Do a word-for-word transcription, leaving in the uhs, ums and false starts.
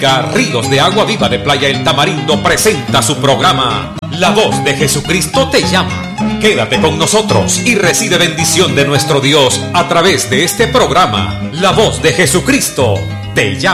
Ríos de Agua Viva de Playa El Tamarindo presenta su programa La Voz de Jesucristo te llama. Quédate con nosotros y recibe bendición de nuestro Dios a través de este programa. La Voz de Jesucristo te llama.